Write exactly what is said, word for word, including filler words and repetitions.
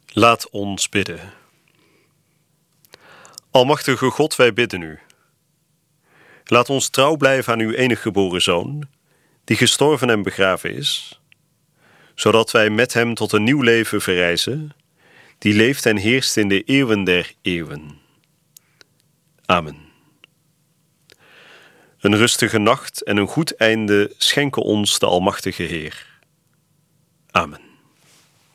Laat ons bidden. Almachtige God, wij bidden u. Laat ons trouw blijven aan uw enige geboren Zoon, die gestorven en begraven is, zodat wij met hem tot een nieuw leven verrijzen, die leeft en heerst in de eeuwen der eeuwen. Amen. Een rustige nacht en een goed einde schenke ons de Almachtige Heer. Amen.